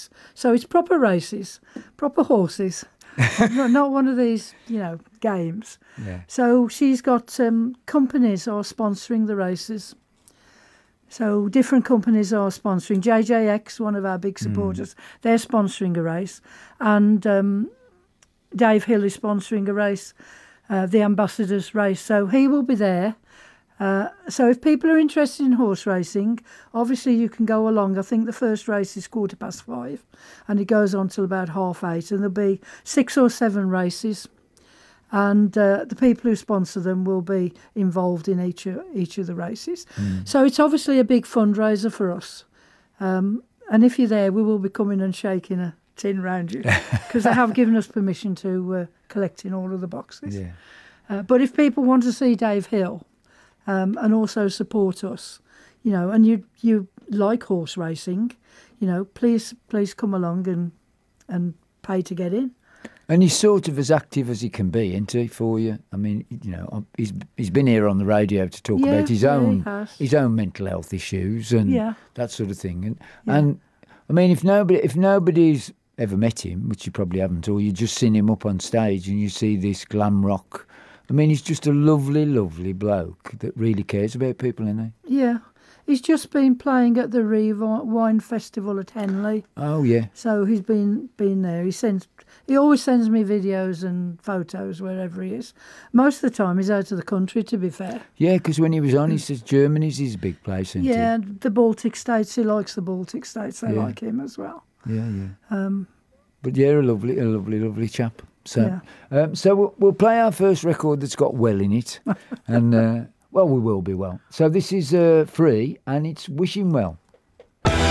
race. So it's proper races, proper horses, not one of these, games. Yeah. So she's got companies are sponsoring the races. So different companies are sponsoring. JJX, one of our big supporters, they're sponsoring a race. And Dave Hill is sponsoring a race, the Ambassadors race. So he will be there. So if people are interested in horse racing, obviously you can go along. I think the first race is 5:15 and it goes on till about 8:30. And there'll be 6 or 7 races. And the people who sponsor them will be involved in each of the races. So it's obviously a big fundraiser for us. And if you're there, we will be coming and shaking a tin round you because they have given us permission to collect in all of the boxes. Yeah. But if people want to see Dave Hill and also support us, and you like horse racing, please come along and pay to get in. And he's sort of as active as he can be, isn't he, for you? I mean, he's been here on the radio to talk about his own mental health issues and that sort of thing. And I mean, if nobody's ever met him, which you probably haven't, or you just seen him up on stage and you see this glam rock, I mean, he's just a lovely, lovely bloke that really cares about people, isn't he? Yeah. He's just been playing at the Reeve Wine Festival at Henley. Oh, yeah. So he's been there. He always sends me videos and photos wherever he is. Most of the time he's out of the country, to be fair. Yeah, because when he was on, he says Germany's his big place, isn't it? Yeah, the Baltic States. He likes the Baltic States. They like him as well. Yeah, yeah. But yeah, a lovely, lovely chap. So, we'll play our first record that's got well in it, and we will be well. So this is free, and it's Wishing Well.